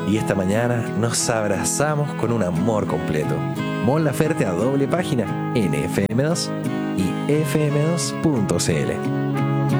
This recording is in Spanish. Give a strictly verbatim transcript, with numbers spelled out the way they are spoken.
Y esta mañana nos abrazamos con un amor completo. Mon Laferte a doble página en F M dos y F M dos punto C L.